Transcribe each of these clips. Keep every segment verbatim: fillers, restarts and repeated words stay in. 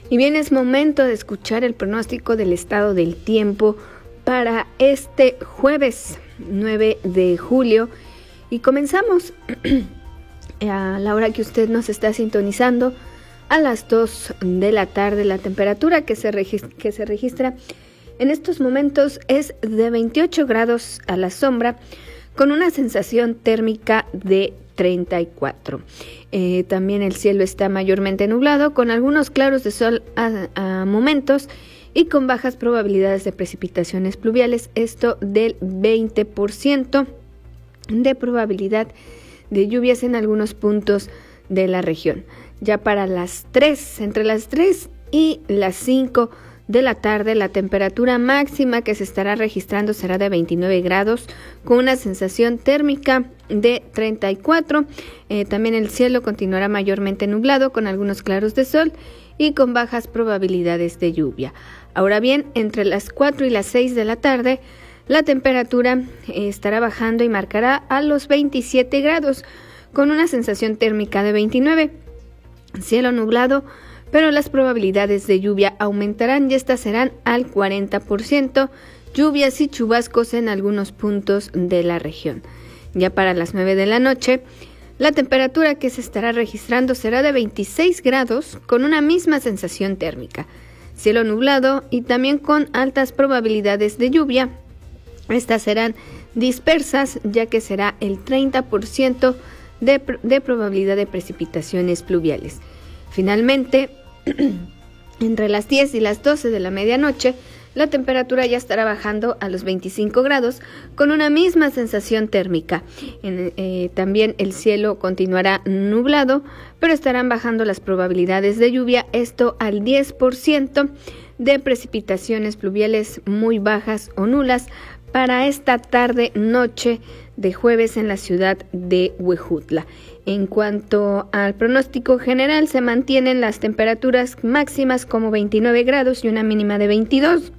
Y bien, es momento de escuchar el pronóstico del estado del tiempo para este jueves nueve de julio. Y comenzamos a la hora que usted nos está sintonizando, a las dos de la tarde. La temperatura que se, registra, que se registra en estos momentos es de veintiocho grados a la sombra, con una sensación térmica de treinta y cuatro. Eh, también el cielo está mayormente nublado, con algunos claros de sol a, a momentos y con bajas probabilidades de precipitaciones pluviales, esto del veinte por ciento de probabilidad de lluvias en algunos puntos de la región. Ya para las tres, entre las tres y las cinco de la tarde, la temperatura máxima que se estará registrando será de veintinueve grados, con una sensación térmica de treinta y cuatro. Eh, también el cielo continuará mayormente nublado, con algunos claros de sol y con bajas probabilidades de lluvia. Ahora bien, entre las cuatro y las seis de la tarde, la temperatura eh, estará bajando y marcará a los veintisiete grados, con una sensación térmica de veintinueve. Cielo nublado, pero las probabilidades de lluvia aumentarán y estas serán al cuarenta por ciento, lluvias y chubascos en algunos puntos de la región. Ya para las nueve de la noche, la temperatura que se estará registrando será de veintiséis grados, con una misma sensación térmica. Cielo nublado y también con altas probabilidades de lluvia. Estas serán dispersas, ya que será el treinta por ciento de, de probabilidad de precipitaciones pluviales. Finalmente, entre las diez y las doce de la medianoche, la temperatura ya estará bajando a los veinticinco grados, con una misma sensación térmica. En, eh, también el cielo continuará nublado, pero estarán bajando las probabilidades de lluvia, esto al diez por ciento de precipitaciones pluviales muy bajas o nulas para esta tarde-noche de jueves en la ciudad de Huejutla. En cuanto al pronóstico general, se mantienen las temperaturas máximas como veintinueve grados y una mínima de veintidós,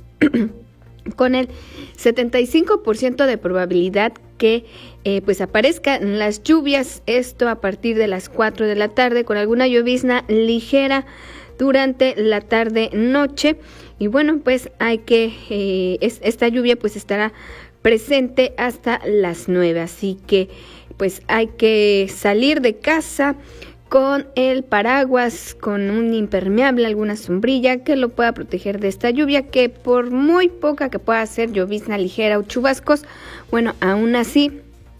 con el setenta y cinco por ciento de probabilidad que eh, pues aparezcan las lluvias, esto a partir de las cuatro de la tarde, con alguna llovizna ligera durante la tarde-noche. Y bueno, pues hay que, eh, es, esta lluvia pues estará presente hasta las nueve, así que pues hay que salir de casa con el paraguas, con un impermeable, alguna sombrilla que lo pueda proteger de esta lluvia, que por muy poca que pueda ser llovizna ligera o chubascos, bueno, aún así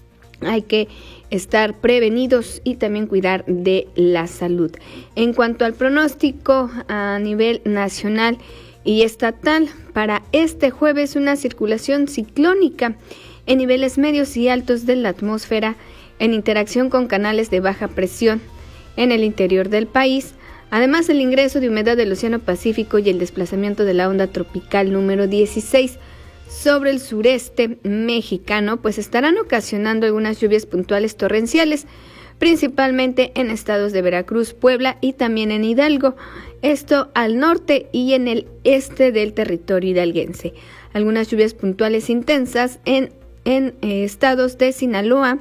hay que estar prevenidos y también cuidar de la salud. En cuanto al pronóstico a nivel nacional y estatal, para este jueves una circulación ciclónica en niveles medios y altos de la atmósfera, en interacción con canales de baja presión en el interior del país, además el ingreso de humedad del Océano Pacífico y el desplazamiento de la onda tropical número dieciséis sobre el sureste mexicano, pues estarán ocasionando algunas lluvias puntuales torrenciales, principalmente en estados de Veracruz, Puebla y también en Hidalgo, esto al norte y en el este del territorio hidalguense. Algunas lluvias puntuales intensas en, en eh, estados de Sinaloa,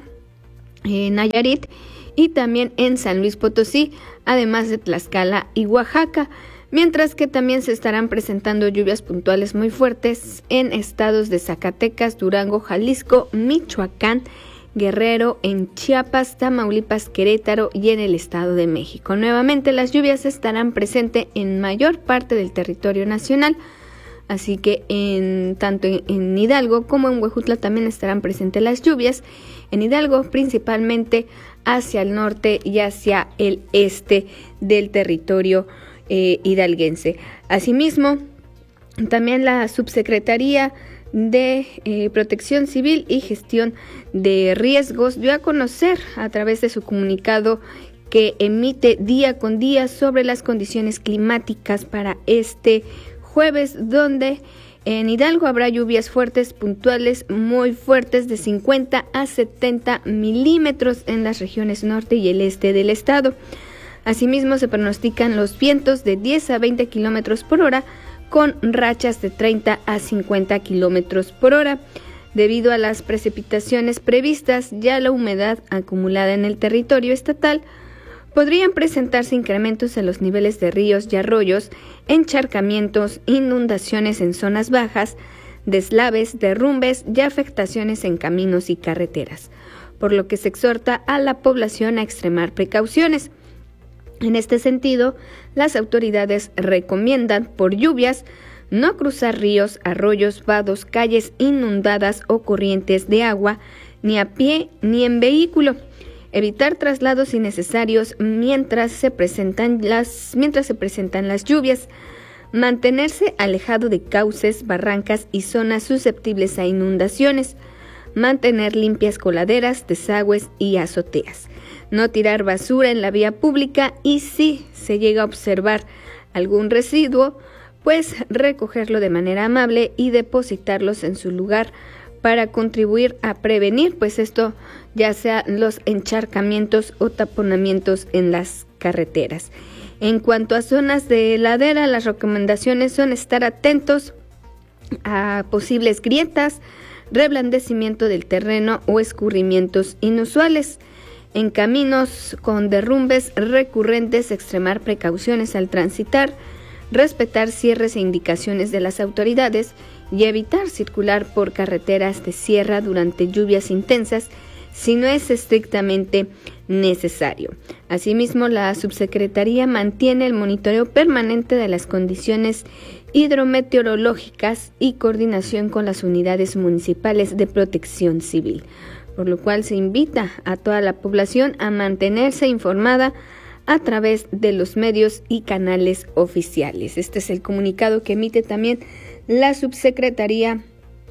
eh, Nayarit y también en San Luis Potosí, además de Tlaxcala y Oaxaca, mientras que también se estarán presentando lluvias puntuales muy fuertes en estados de Zacatecas, Durango, Jalisco, Michoacán, Guerrero, en Chiapas, Tamaulipas, Querétaro y en el Estado de México. Nuevamente las lluvias estarán presentes en mayor parte del territorio nacional, así que en tanto en, en Hidalgo como en Huejutla también estarán presentes las lluvias. En Hidalgo principalmente hacia el norte y hacia el este del territorio eh, hidalguense. Asimismo, también la Subsecretaría de eh, Protección Civil y Gestión de Riesgos dio a conocer a través de su comunicado que emite día con día sobre las condiciones climáticas para este jueves, donde en Hidalgo habrá lluvias fuertes, puntuales, muy fuertes, de cincuenta a setenta milímetros en las regiones norte y el este del estado. Asimismo, se pronostican los vientos de diez a veinte kilómetros por hora, con rachas de treinta a cincuenta kilómetros por hora. Debido a las precipitaciones previstas, ya la humedad acumulada en el territorio estatal podrían presentarse incrementos en los niveles de ríos y arroyos, encharcamientos, inundaciones en zonas bajas, deslaves, derrumbes y afectaciones en caminos y carreteras, por lo que se exhorta a la población a extremar precauciones. En este sentido, las autoridades recomiendan, por lluvias, no cruzar ríos, arroyos, vados, calles inundadas o corrientes de agua, ni a pie ni en vehículo. Evitar traslados innecesarios mientras se presentan las, mientras se presentan las lluvias. Mantenerse alejado de cauces, barrancas y zonas susceptibles a inundaciones. Mantener limpias coladeras, desagües y azoteas. No tirar basura en la vía pública y si se llega a observar algún residuo, pues recogerlo de manera amable y depositarlos en su lugar para contribuir a prevenir, pues esto ya sea los encharcamientos o taponamientos en las carreteras. En cuanto a zonas de ladera, las recomendaciones son estar atentos a posibles grietas, reblandecimiento del terreno o escurrimientos inusuales. En caminos con derrumbes recurrentes, extremar precauciones al transitar, respetar cierres e indicaciones de las autoridades y evitar circular por carreteras de sierra durante lluvias intensas si no es estrictamente necesario. Asimismo, la subsecretaría mantiene el monitoreo permanente de las condiciones hidrometeorológicas y coordinación con las unidades municipales de protección civil, por lo cual se invita a toda la población a mantenerse informada a través de los medios y canales oficiales. Este es el comunicado que emite también la Subsecretaría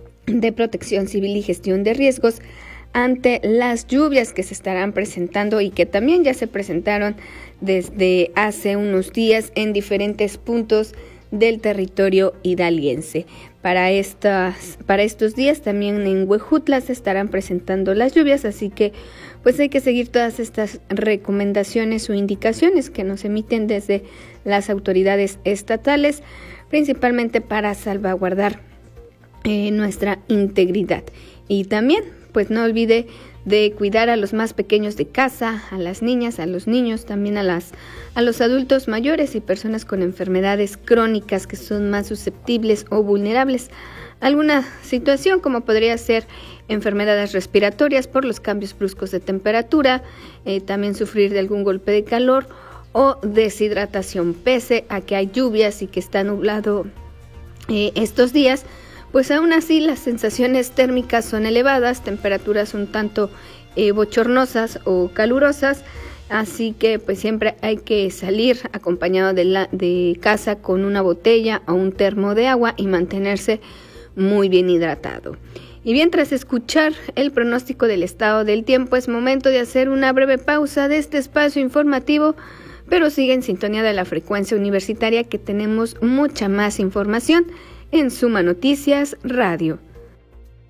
de Protección Civil y Gestión de Riesgos ante las lluvias que se estarán presentando y que también ya se presentaron desde hace unos días en diferentes puntos del territorio hidalguense. Para estas, para estos días también en Huejutla se estarán presentando las lluvias, así que pues hay que seguir todas estas recomendaciones o indicaciones que nos emiten desde las autoridades estatales, principalmente para salvaguardar eh, nuestra integridad. Y también, pues no olvide de cuidar a los más pequeños de casa, a las niñas, a los niños, también a las a los adultos mayores y personas con enfermedades crónicas que son más susceptibles o vulnerables a alguna situación, como podría ser enfermedades respiratorias por los cambios bruscos de temperatura, eh, también sufrir de algún golpe de calor o deshidratación. Pese a que hay lluvias y que está nublado eh, estos días, pues aún así las sensaciones térmicas son elevadas, temperaturas un tanto eh, bochornosas o calurosas, así que pues siempre hay que salir acompañado de, la, de casa con una botella o un termo de agua y mantenerse muy bien hidratado. Y bien, tras escuchar el pronóstico del estado del tiempo, es momento de hacer una breve pausa de este espacio informativo, pero sigue en sintonía de la frecuencia universitaria, que tenemos mucha más información en Suma Noticias Radio.